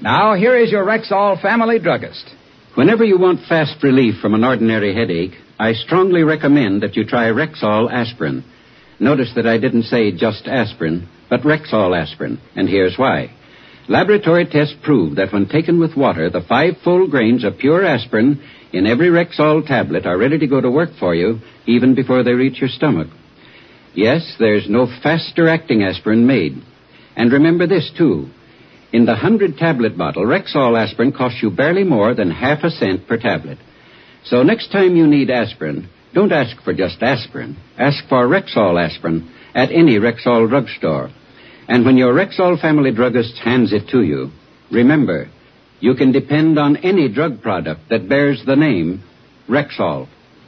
Now, here is your Rexall family druggist. Whenever you want fast relief from an ordinary headache, I strongly recommend that you try Rexall aspirin. Notice that I didn't say just aspirin, but Rexall aspirin, and here's why. Laboratory tests prove that when taken with water, the 5 full grains of pure aspirin in every Rexall tablet are ready to go to work for you even before they reach your stomach. Yes, there's no faster-acting aspirin made. And remember this, too. In the 100-tablet bottle, Rexall aspirin costs you barely more than half a cent per tablet. So next time you need aspirin, don't ask for just aspirin. Ask for Rexall aspirin at any Rexall drugstore. And when your Rexall family druggist hands it to you, remember, you can depend on any drug product that bears the name Rexall.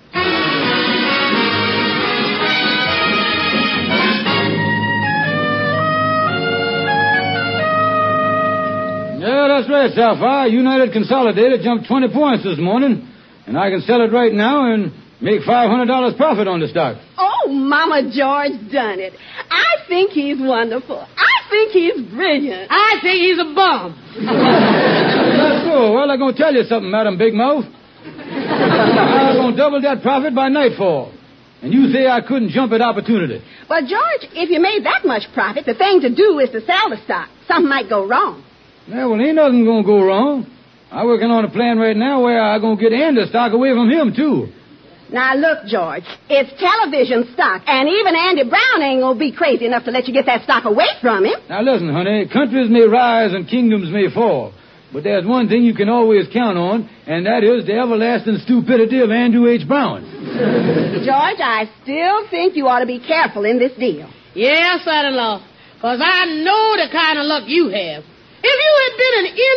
Yeah, that's right, Sapphire. United Consolidated jumped 20 points this morning, and I can sell it right now and make $500 profit on the stock. Oh, Mama George done it. I think he's wonderful. I think he's brilliant. I think he's a bum. That's so. Well, I'm going to tell you something, Madam Big Mouth. I'm going to double that profit by nightfall. And you say I couldn't jump at opportunity. Well, George, if you made that much profit, the thing to do is to sell the stock. Something might go wrong. Yeah, well, ain't nothing going to go wrong. I'm working on a plan right now where I'm going to get Andy's stock away from him, too. Now, look, George, it's television stock, and even Andy Brown ain't going to be crazy enough to let you get that stock away from him. Now, listen, honey, countries may rise and kingdoms may fall, but there's one thing you can always count on, and that is the everlasting stupidity of Andrew H. Brown. George, I still think you ought to be careful in this deal. Yes, son-in-law, because I know the kind of luck you have. If you had been an